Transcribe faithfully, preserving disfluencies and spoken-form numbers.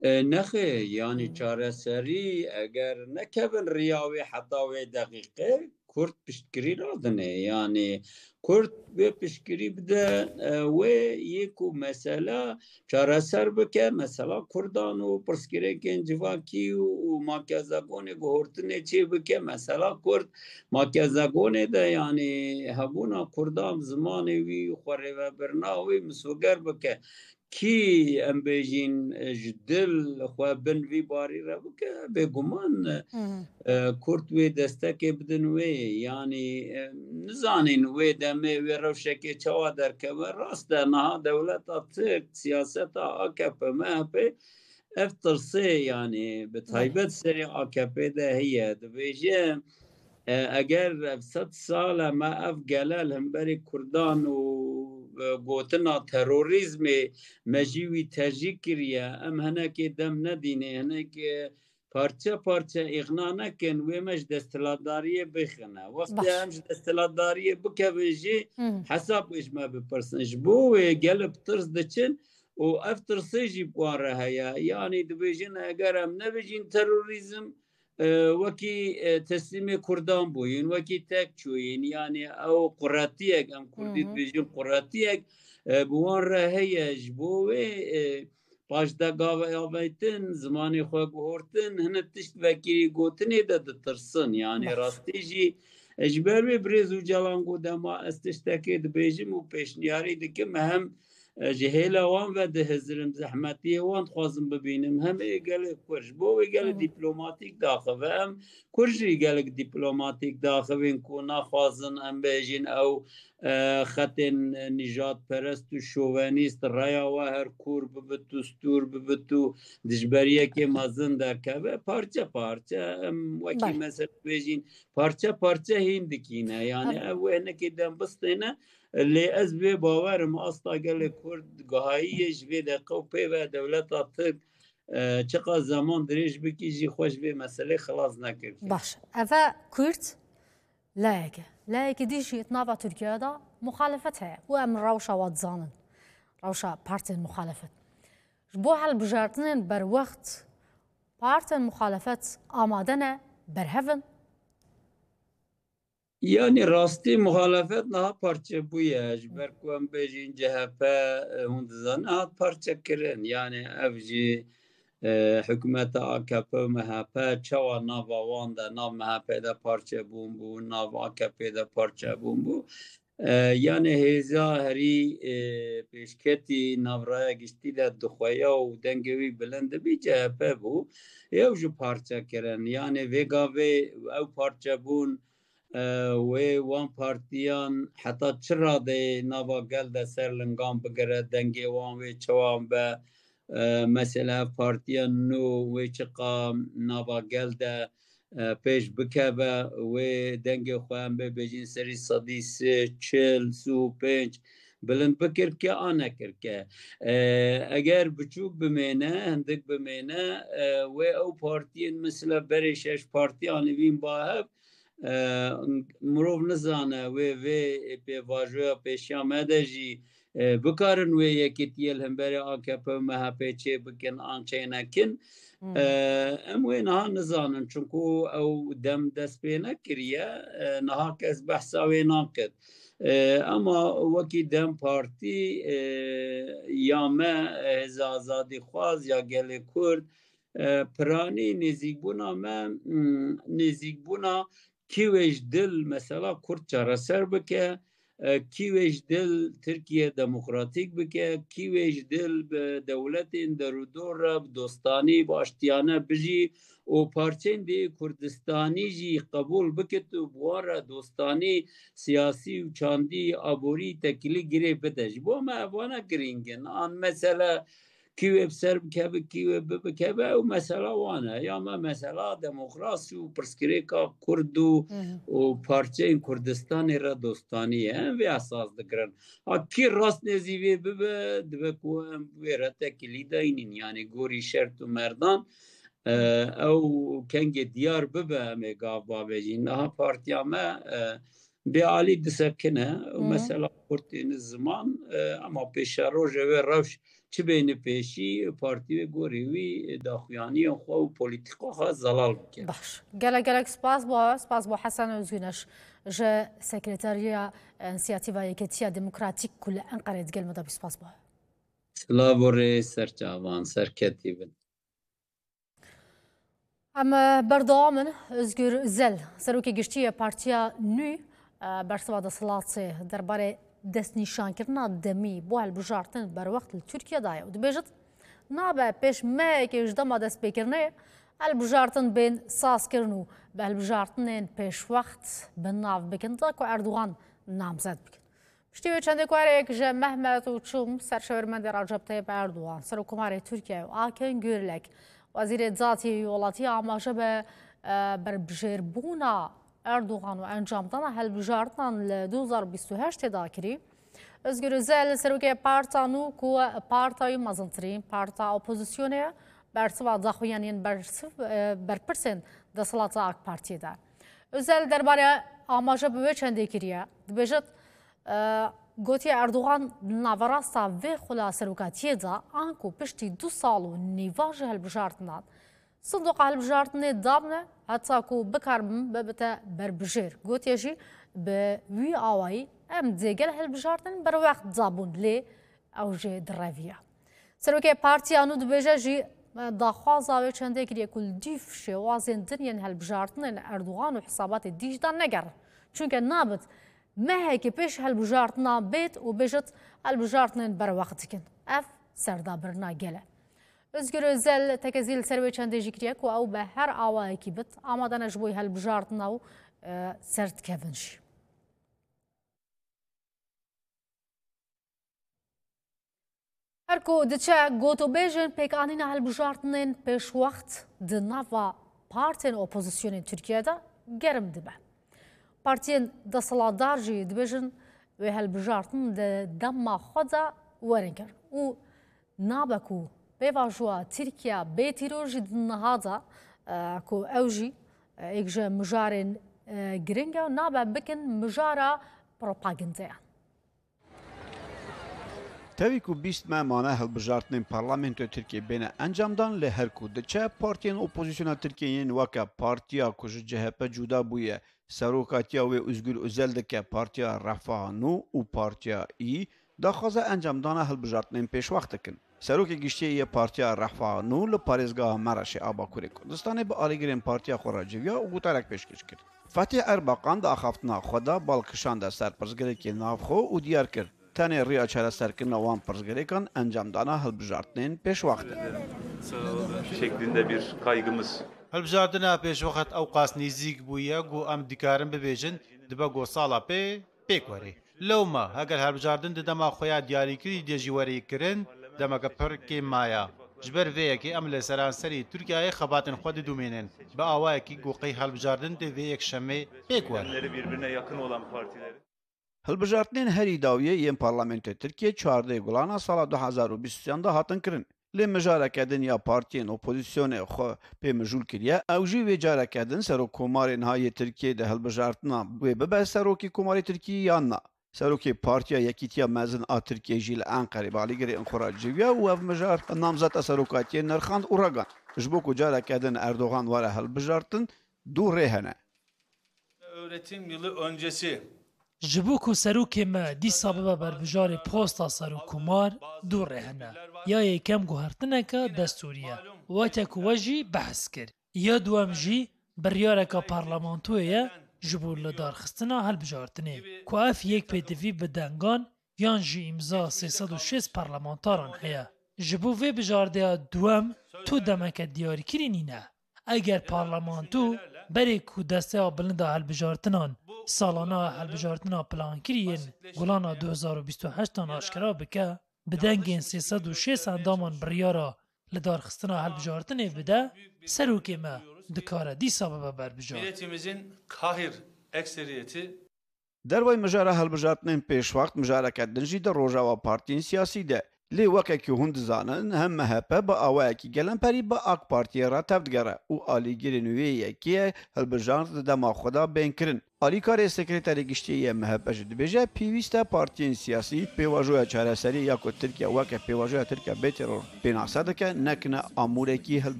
نخی یعنی چاره سری اگر نکبن ریاوی حتی وی دقیقه کرد پشتگیری رادنه یعنی کرد وی پشتگیری بده و یکو مسئله چاره سر بکه مثلا کردان و پرسگیره کنجواکی و ماکزگونه گهورتنه چی بکه مثلا کرد ماکزگونه ده یعنی هبونا کردام زمانی وی خوره و برناوی مسوگر بکه کی ام بیجین جدل خواه بن وی باری را بکه بگمان کرد وی دستک بدن وی یعنی نزانین وی دمه وی روشکی چوا در که راست ده نها دولت ترک سیاست آکپ مهپه افترسه یعنی به تایبت سری آکپ ده هیه ده بیجه اگر صد سال ما اف گلال هم بری کردان و گوتنا تروریزم مجیوی تجی کریه ام هنه که دم ندینه هنه که پارچه پارچه اغنا نکن و مش دستلاتداریه بخنه وقتی همش دستلاتداریه بکویجی حساب ایش ما بپرسنش بو گلب ترس دچن و افترسه جی بواره هیا یعنی دبیجن اگر هم نبیجین تروریزم وکی تسلیم کردان بوین وکی تک چوین یعنی او قراتیک ام کردید بیجیم قراتیک بوان را هیج بوی پاشدا گاوه آویتن زمانی خواه گهورتن هنه تشت وکیری گوتنی ده ده ترسن یعنی راستی جی اجبر بی بریز و جلان گو دما استشتاکی ده بیجیم و پیشنیاری ده که مهم جهیل وان و ده هزرم زحمتی وان خوازم ببینم هم ایگل کرش بو ایگل دیپلوماتیک داخل و هم کرش ایگل دیپلوماتیک داخل وین کو نخوازن هم بیجین او خط نجات پرست و شوونیست ریا و هر کور ببتو ستور ببتو دجبریه که مازن در که و پارچه پارچه وکی مثل بیجین پارچه پارچه هندکینه یعنی او اینه دم بستینه لی از به باورم اصلا گل کرد گهایی جوی دقیقه و پی و دولت آتک چقدر زمان دریج بکی جی خوش به مسئله خلاص نکرد باش اوه کرد لایگه لایگه دیجی اتناوا ترکیه دا مخالفت هیا و ام روشا وادزانن روشا پارتی مخالفت بو حال بجارتنین بر وقت پارتی مخالفت آمادنه برهفن یعنی راستی مخالفت نه پارچه بویه اجبر کوم بیجین جهپه هندزان نه پارچه کرن یعنی افجی حکومت آکپ مهپه چوا ناو وان ده ناو مهپه ده پارچه بون بو ناو آکپ ده پارچه بون بو یعنی هیزا هری پیشکتی ناورای گشتی ده دخویا و دنگوی بلند بی جهپه بو یو جو پارچه کرن یعنی ویگا وی او پارچه بون و وان پارتیان حتی چرا ده ناوا گل ده سر لنگام بگره دنگی وان وی چوان به مثلا پارتیان نو و چقا ناوا گل ده پیش بکه و دنگی خوان به بجین سری صدی سه چل سو پنج بلند بکر که آنه کر که اگر بچوک بمینه هندک بمینه و او پارتیان مثلا بری شش پارتیان وین باهب مروف نزانه و و پی واجوه پیشیامده جی بکارن و یکی تیل هم بری آکپ و مهپه چه بکن آنچه نکن اموی نها نزانن چونکو او دم دست پی نکریه نها کس بحثاوی ناکد اما وکی دم پارتی یامه هزا آزادی خواز یا گل کرد پرانی نزیک بونا من نزیک بونا کیوش دل مثلا کرد چاره سر بکه کیوش دل ترکیه دموکراتیک بکه کیوش دل به دولت درودور دوستانی باشتیانه بجی و پارچین دی کردستانی جی قبول بکت و بوار دوستانی سیاسی و چاندی آبوری تکیلی گیره بدش بو ما افوانا گرینگن آن مثلا کیو بسر بکه کیو بکه و مثلا وانه یا ما مثلا دموکراسی و پرسکریکا کرد و پارچه این کردستانی را دوستانیه هم وی اساس دکرن کی راست نزیوی ببه دبه که هم ویره تکیلی داینین یعنی گوری شرط و مردان او کنگ دیار ببه همه گاف بابجین نه پارتیا ما بعالی دسکنه و مثلا کورتین زمان اما پیش روز و روش چه بین پیشی پارتی گوریوی داخویانی خو و پولیتیکا ها زلال بکن. باش. گله گله سپاس با سپاس با حسن ازگونش ج سکرتاریا انسیاتیوا یکتیا دموکراتیک کل انقره دگل مدا سپاس با. سلاوری سرچاوان سرکتی بن. اما بردامن ازگر زل سروکی گشتی پارتیا نو برسوا دسلاتی درباره دست نشان کردن دمی با البجارتن بر وقت ترکیه دایا و دبیجت نابه پیش ما که اجدام دست بکرنه البجارتن بین ساس کرنو به البجارتن پیش وقت به ناف بکن تا که اردوغان نامزد بکن. پشتیوی چنده کواره که جه محمد و چوم سرشورمند رجب طیب اردوغان سر حکومت ترکیه و آکن گورلک وزیر ذاتی ولاتی آماجه به بربجربونا اردوغان و انجام دادن هالبجارتن ل دو هزار و بیست و هشت داکری از گروزل سروکی پارتانو کو پارتای مزنترین پارتا اپوزیسیونه برسوا داخویانین برسف برپرسن دسالات آک پارتی دا. özل درباره آماجه به چنده کریه دبیجت گوتی اردوغان نواراستا و خلا سروکاتیه دا آنکو پشتی دو سالو نیواج هالبجارتنان صندوق هالبجارتنه دابنه حتی کو بکارم ببته بربجر گوتی جی به وی آوایی ام دیگر هالبجارتن بر وقت زابون لی اوجه درویه. سروکی پارتیانو دبیجه جی داخوازا و چنده کریه کل دیف شوازین دنین هالبجارتن اردوغان و حسابات دیجدان نگر چونکه نابد ما که پیش هالبجارتنا بیت و بیجت هالبجارتن بر وقت کن اف سردا برنا گله. özgür زل تکزیل سروی چنده جکریه که او به هر آوایی که بت آمادن اجبوی هالبجارتنا و سرد کفنش. هرکو دچه گوتو بیجن پیک آنین هالبجارتنین پیش وقت دنوا پارتین اپوزیسیون ترکیه دا گرم دبه. پارتین دسالاتدار جی دبیجن و هالبجارتن دما خدا ورنگر و نابکو بواجوا ترکیه بیتیروجی دنهادا کو اوجی اگجه مجارن گرینگا نابه بکن مجارا پروپاگندیان. تاوی کو بیست مامانه هالبجارتنین پارلمانتو ترکیه بین انجامدان له هر کو دچه پارتین اپوزیسیون ترکیه وکا پارتیا کو جهپه جدا بویه سروکاتیا و özgür özel دکه پارتیا رفاهانو و پارتیا ای داخوازه انجامدان هالبجارتنین پیش وقت کن. سروک گشتی پارتیا رفاهانو لپارێزگاها مەڕەشی ئاباکووری کوردستانی بە ئالیگرین پارتیا خۆڕاجیویا و گوتارێک پێشکەش کرد. فەتێ ئەرباقان داخافتنا خۆدا باڵکشاندا سەر پرزگەرێکی ناوخۆ و دیار کرد. تانێ ڕیا چارەسەرکردنە وان پرزگەرێکان ئەنجامدانا هەڵبژاردنên پێشوەختە. şeklinde bir kaygımız. هەڵبژاردنە پێشوەخت ئەو قاس نزیک بوویە گو ئەم دیکارن ببێژن دبە گۆ ساڵا پێ پێکوەری. لەومە هەگەر هەڵبژاردن دەما خۆیان دیاریکردی دێژیوەریکردن دەمەکە پڕکێ مایە. جبر وەیەکی ئەم لە سەرانسەری تورکیای خەباتن خۆ دەدومێنن بە ئاوایەکی گۆقەی هەڵبژاردن دەوێ یەکشەمێ پێکوەر. هەڵبژاردنên herî dawiyê yên Parlamentoya Tirkiye çardê gulana sala du hezar û bîst û sêyan da hatin kirin. Lê mijareke din ya partiyên opozisyonê xwe pê mijûl kiriye, ew jî vê careke din serokkomarên hayê Tirkiye de hilbijartina wê bibe serokê Komarê Tirkiyê yan na. Serokê Partiya Yekîtiya Mezin a Tirkiye jî li Enqerê balîgerê inxura civiya û ev mijar namzeta serokatiyê nirxand û ragan. Ji bo ku careke din Erdogan were hilbijartin, du rê hene. Öğretim yılı öncesi ji bo ku serokê me dîsa bibe berbijarê posta serokkomar du rê hene. Ya yêkem guhertineka destûrî ye. Weke ku we jî behs kir. Ya duem jî biryareka parlamentoyê ye ji bo lidarxistina hilbijartinê. Ku ev yek pêdivî bi dengan yan jî îmza sê sed û şêst parlamentaran heye. Ji bo vê bijardeya duem tu demeke diyarîkirî nîne. Eger parlamento berê ku desteya bilinda hilbijartinan salana hilbijartina plankiriyên gulana du hezar û bîst û heştan aşkera bike, bi dengên sê sed û şêst endaman biryara lidarxistina hilbijartinê bide, serokê me dikare dîsa bibe berbijar. Milletimizin kahir ekseriyeti Dervay mijara hilbijartinên pêşwaxt mijareke din jî de Rojava Partiyên siyasî de لê wekekî hûn dizanin hem M H P bi awayekî gelemperî bi AK Partiya re tev digere û alîgirên wê yekî hilbijartin di dema xwe de bên kirin. Alîkarê Sekreterê Giştî M H P jî dibêje pêwîst e partiyên siyasî pêvajoya çareserî ya ku Tirkiye weke pêvajoya Tirkiye bê teror pênase dike nekine amûrekî hilbijartin.